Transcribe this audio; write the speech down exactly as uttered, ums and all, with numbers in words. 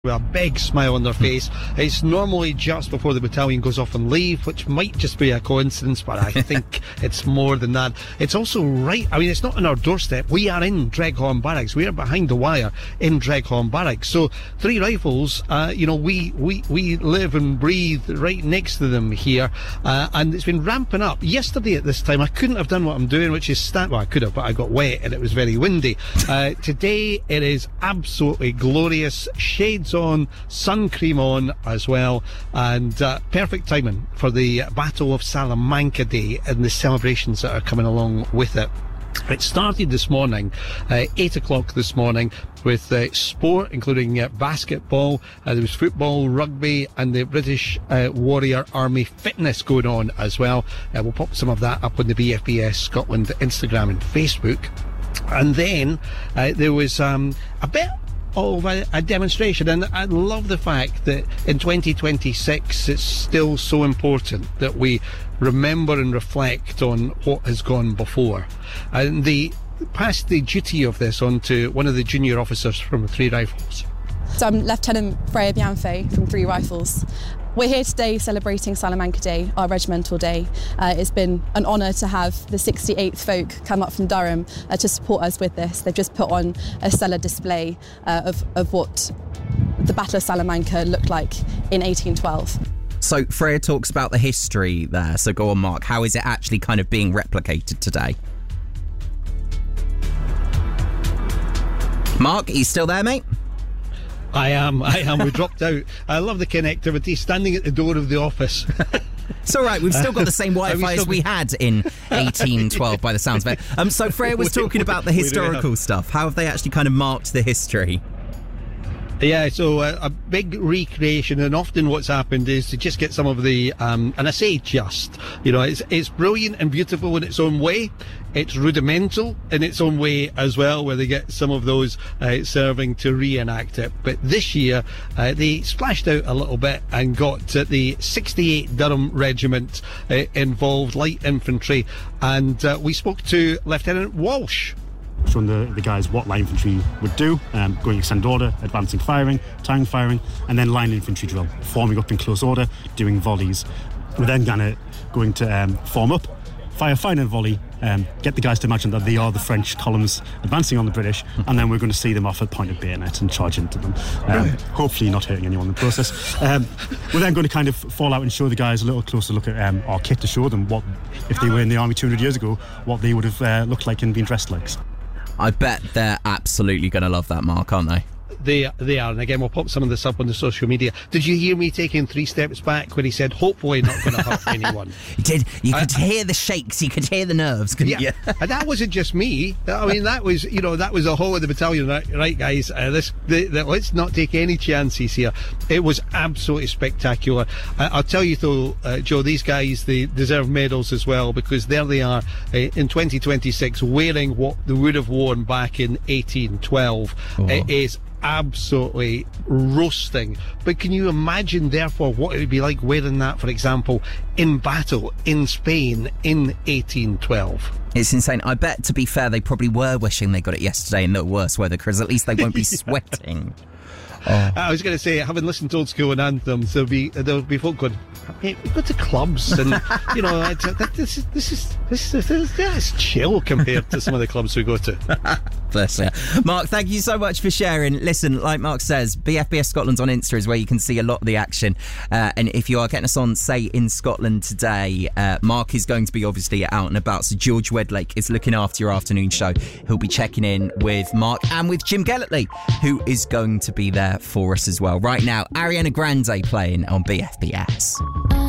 with a big smile on their face. It's normally just before the battalion goes off on leave, which might just be a coincidence, but I think it's more than that. It's also right, I mean, it's not on our doorstep. We are in Dreghorn Barracks. We are behind the wire in Dreghorn Barracks. So Three Rifles, uh, you know, we, we, we live and breathe right next to them here, uh, and it's been ramping up. Yesterday at this time, I couldn't have done what I'm doing, which is stand, well, I could have, but I got wet and it was very windy. Uh, today, it is absolutely glorious. Shades on, sun cream on as well, and uh, perfect timing for the Battle of Salamanca Day and the celebrations that are coming along with it. It started this morning, uh, eight o'clock this morning, with uh, sport, including uh, basketball, uh, there was football, rugby, and the British uh, Warrior Army fitness going on as well. Uh, we'll pop some of that up on the B F B S Scotland Instagram and Facebook. And then uh, there was um, a bit of a, a demonstration, and I love the fact that in twenty twenty-six it's still so important that we remember and reflect on what has gone before, and they passed the duty of this on to one of the junior officers from Three Rifles. So I'm Lieutenant Freya Bianfe from Three Rifles. We're here today celebrating Salamanca Day, our regimental day. Uh, it's been an honour to have the sixty-eighth Folk come up from Durham uh, to support us with this. They've just put on a stellar display uh, of, of what the Battle of Salamanca looked like in eighteen twelve. So Freya talks about the history there, so go on, Mark. How is it actually kind of being replicated today? Mark, are you still there, mate? I am, I am. We dropped out. I love the connectivity, standing at the door of the office. It's all right, we've still got the same Wi-Fi as we had in eighteen twelve by the sounds of it. Um, so Freya was talking about the historical stuff. How have they actually kind of marked the history? Yeah, so uh, a big recreation, and often what's happened is to just get some of the, um, and I say just, you know, it's it's brilliant and beautiful in its own way. It's rudimental in its own way as well, where they get some of those uh, serving to reenact it. But this year, uh, they splashed out a little bit and got uh, the sixty-eighth Durham Regiment uh, involved, light infantry, and uh, we spoke to Lieutenant Walsh. Showing the, the guys what light infantry would do, um, going extend order, advancing firing, tying firing, and then line infantry drill, forming up in close order, doing volleys. We're then gonna going to um, form up, fire final volley, um, get the guys to imagine that they are the French columns advancing on the British, and then we're going to see them off at point of bayonet and charge into them, um, hopefully not hurting anyone in the process. Um, we're then going to kind of fall out and show the guys a little closer look at um, our kit to show them what, if they were in the army two hundred years ago, what they would have uh, looked like and been dressed like. I bet they're absolutely going to love that, Mark, aren't they? They, they are, and again, we'll pop some of this up on the social media. Did you hear me taking three steps back when he said, hopefully not going to hurt anyone? You did. You could I, hear the shakes, you could hear the nerves, couldn't yeah. you? And that wasn't just me. I mean, that was, you know, that was the whole of the battalion. Right, right guys, uh, this, the, the, let's not take any chances here. It was absolutely spectacular. Uh, I'll tell you though, uh, Joe, these guys, they deserve medals as well, because there they are uh, in twenty twenty-six wearing what they would have worn back in eighteen twelve. Oh. It is absolutely roasting. But can you imagine therefore what it would be like wearing that, for example, in battle in Spain in eighteen twelve? It's insane. I bet, to be fair, they probably were wishing they got it yesterday in the worse weather, because at least they won't be sweating. Oh. I was going to say, having listened to Old School and Anthems, there'll be there'll be folk going, hey, we go to clubs, and you know, it's, this is this is this is this is chill compared to some of the clubs we go to. Bless you, Mark. Thank you so much for sharing. Listen, like Mark says, B F B S Scotland on Insta is where you can see a lot of the action. Uh, and if you are getting us on, say, in Scotland today, uh, Mark is going to be obviously out and about. So George Wedlake is looking after your afternoon show. He'll be checking in with Mark and with Jim Gellertley, who is going to be there for us as well. Right now, Ariana Grande playing on B F B S.